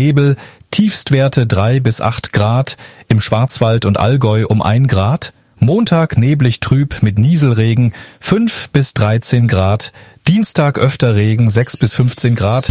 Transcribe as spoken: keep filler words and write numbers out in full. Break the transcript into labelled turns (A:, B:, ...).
A: Nebel, Tiefstwerte drei bis acht Grad, im Schwarzwald und Allgäu um ein Grad. Montag neblig trüb mit Nieselregen, fünf bis dreizehn Grad. Dienstag öfter Regen, sechs bis fünfzehn Grad.